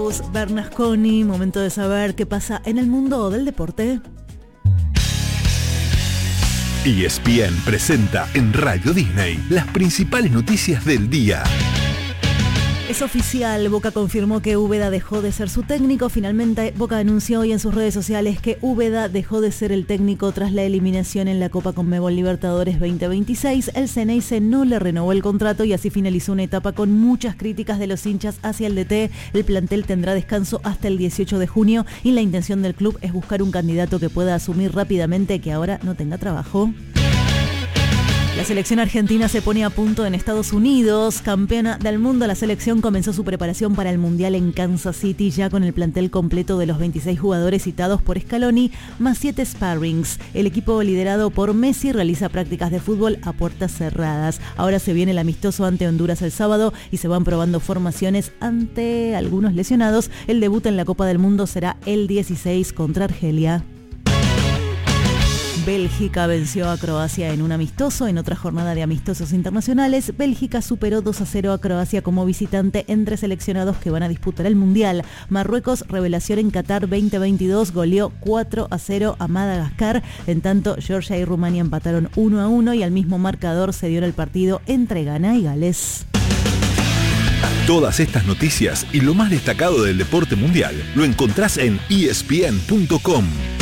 Mateus Bernasconi. Momento de saber qué pasa en el mundo del deporte. ESPN presenta en Radio Disney las principales noticias del día. Es oficial, Boca confirmó que Úbeda dejó de ser su técnico. Finalmente, Boca anunció hoy en sus redes sociales que Úbeda dejó de ser el técnico tras la eliminación en la Copa Conmebol Libertadores 2026. El Ceneice no le renovó el contrato y así finalizó una etapa con muchas críticas de los hinchas hacia el DT. El plantel tendrá descanso hasta el 18 de junio y la intención del club es buscar un candidato que pueda asumir rápidamente que ahora no tenga trabajo. La selección argentina se pone a punto en Estados Unidos. Campeona del mundo, la selección comenzó su preparación para el Mundial en Kansas City ya con el plantel completo de los 26 jugadores citados por Scaloni, más 7 sparrings. El equipo liderado por Messi realiza prácticas de fútbol a puertas cerradas. Ahora se viene el amistoso ante Honduras el sábado y se van probando formaciones ante algunos lesionados. El debut en la Copa del Mundo será el 16 contra Argelia. Bélgica venció a Croacia en un amistoso. En otra jornada de amistosos internacionales, Bélgica superó 2-0 a Croacia como visitante entre seleccionados que van a disputar el Mundial. Marruecos, revelación en Qatar 2022, goleó 4-0 a Madagascar. En tanto, Georgia y Rumania empataron 1-1 y al mismo marcador se dio el partido entre Ghana y Gales. Todas estas noticias y lo más destacado del deporte mundial lo encontrás en ESPN.com.